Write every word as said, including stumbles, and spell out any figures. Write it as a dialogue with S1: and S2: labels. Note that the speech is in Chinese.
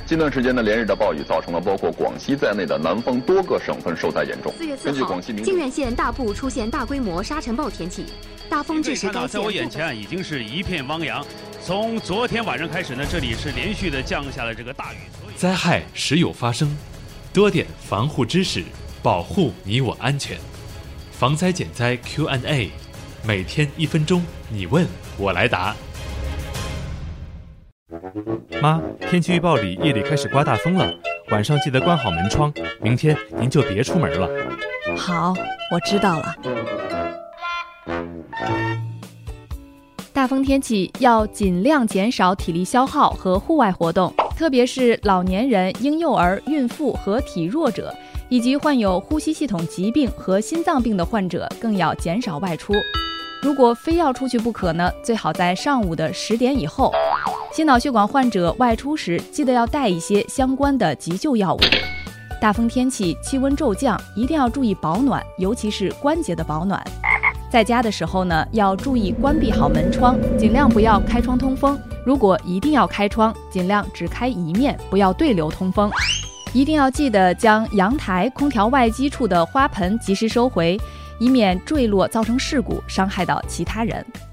S1: 近段时间呢，连日的暴雨造成了包括广西在内的南方多个省份受灾严重。
S2: 四月四号，靖远县大部出现大规模沙尘暴天气，大风致使该县。
S3: 在我眼前啊，已经是一片汪洋。从昨天晚上开始呢，这里是连续的降下了这个大雨。
S4: 灾害时有发生，多点防护知识，保护你我安全。防灾减灾 Q and A， 每天一分钟，你问我来答。
S5: 妈，天气预报里夜里开始刮大风了，晚上记得关好门窗，明天您就别出门了。
S6: 好，我知道了。
S7: 大风天气要尽量减少体力消耗和户外活动，特别是老年人、婴幼儿、孕妇和体弱者，以及患有呼吸系统疾病和心脏病的患者，更要减少外出。如果非要出去不可呢，最好在上午的十点以后。心脑血管患者外出时，记得要带一些相关的急救药物。大风天气，气温骤降，一定要注意保暖，尤其是关节的保暖。在家的时候呢，要注意关闭好门窗，尽量不要开窗通风。如果一定要开窗，尽量只开一面，不要对流通风。一定要记得将阳台、空调外机处的花盆及时收回，以免坠落造成事故，伤害到其他人。